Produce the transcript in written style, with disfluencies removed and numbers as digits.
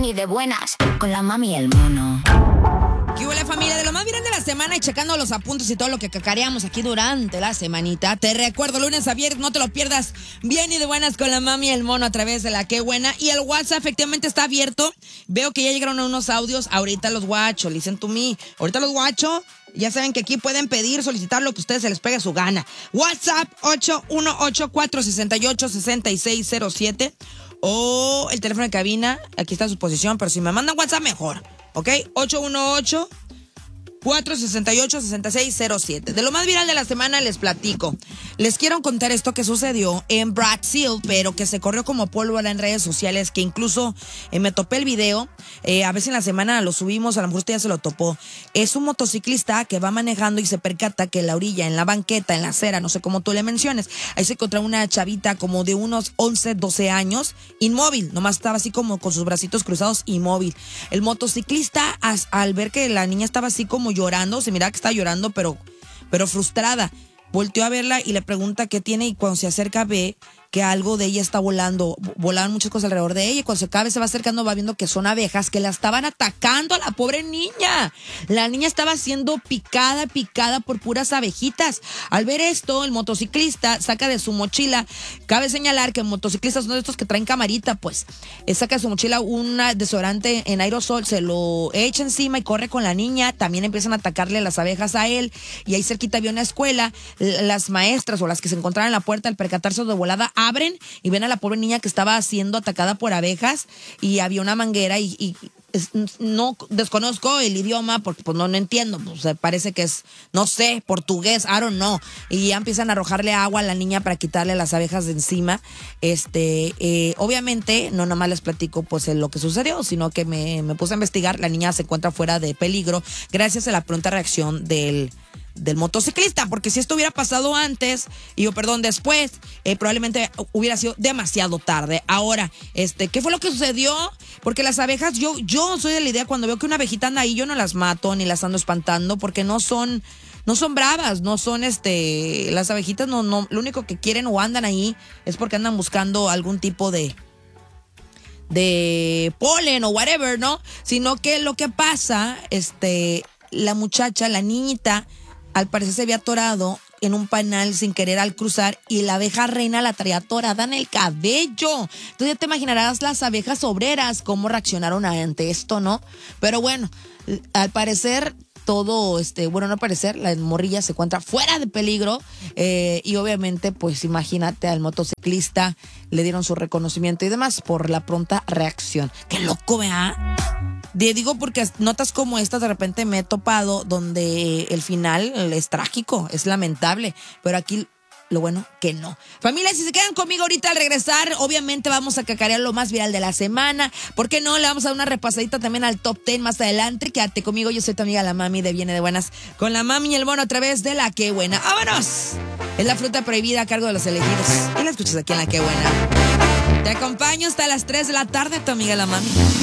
y de buenas, con la mami y el mono. ¿Qué hubo, la familia? De lo más viral de la semana y checando los apuntes y todo lo que cacareamos aquí durante la semanita. Te recuerdo, lunes a viernes, no te lo pierdas. Bien y de buenas con la mami y el mono a través de la Qué Buena. Y el WhatsApp efectivamente está abierto. Veo que ya llegaron unos audios. Ahorita los guacho, listen to me. Ahorita los guacho. Ya saben que aquí pueden pedir, solicitar lo que a ustedes se les pegue su gana. WhatsApp 818-468-6607. O el teléfono de cabina, aquí está su posición, pero si me mandan WhatsApp mejor, ¿ok? 818-468-6607. De lo más viral de la semana les platico. Les quiero contar esto que sucedió en Brasil, pero que se corrió como pólvora en redes sociales, que incluso me topé el video. A veces en la semana lo subimos, a lo mejor usted ya se lo topó. Es un motociclista que va manejando y se percata que en la orilla, en la banqueta, en la acera, no sé cómo tú le menciones, ahí se encontró una chavita como de unos 11, 12 años, inmóvil, nomás estaba así como con sus bracitos cruzados, inmóvil. El motociclista, al ver que la niña estaba así como llorando, se miraba que estaba llorando, pero frustrada. Volteó a verla y le pregunta qué tiene, y cuando se acerca ve que algo de ella está volando. Volaban muchas cosas alrededor de ella, y cuando se va acercando va viendo que son abejas que la estaban atacando a la pobre niña. La niña estaba siendo picada por puras abejitas. Al ver esto, el motociclista saca de su mochila, cabe señalar que motociclistas son de estos que traen camarita, pues, saca de su mochila un desodorante en aerosol, se lo echa encima y corre con la niña. También empiezan a atacarle las abejas a él, y ahí cerquita había una escuela. Las maestras o las que se encontraban en la puerta, al percatarse de volada, abren y ven a la pobre niña que estaba siendo atacada por abejas, y había una manguera y no desconozco el idioma porque pues no entiendo, pues parece que es, no sé, portugués, I don't know, y ya empiezan a arrojarle agua a la niña para quitarle las abejas de encima. Obviamente no nomás les platico pues lo que sucedió, sino que me puse a investigar. La niña se encuentra fuera de peligro gracias a la pronta reacción del motociclista, porque si esto hubiera pasado antes, después, probablemente hubiera sido demasiado tarde. Ahora, ¿qué fue lo que sucedió? Porque las abejas, yo soy de la idea, cuando veo que una abejita anda ahí, yo no las mato ni las ando espantando, porque no son bravas, no son las abejitas no, lo único que quieren o andan ahí es porque andan buscando algún tipo de polen o whatever, ¿no? Sino que lo que pasa, la muchacha, la niñita, al parecer se había atorado en un panal sin querer al cruzar, y la abeja reina la traía atorada en el cabello. Entonces ya te imaginarás las abejas obreras cómo reaccionaron ante esto, ¿no? Pero bueno, al parecer todo, no al parecer, la morrilla se encuentra fuera de peligro, y obviamente, pues imagínate, al motociclista le dieron su reconocimiento y demás por la pronta reacción. ¡Qué loco, ¿verdad? Digo porque notas como estas de repente me he topado donde el final es trágico, es lamentable, pero aquí lo bueno que no. Familia, si se quedan conmigo ahorita al regresar, obviamente vamos a cacarear lo más viral de la semana. ¿Por qué no? Le vamos a dar una repasadita también al top 10 más adelante. Quédate conmigo, yo soy tu amiga la mami de Viene de Buenas con la mami y el mono a través de la Qué Buena. ¡Vámonos! Es la fruta prohibida a cargo de los elegidos. Y la escuchas aquí en la Qué Buena. Te acompaño hasta las 3 de la tarde, tu amiga la mami.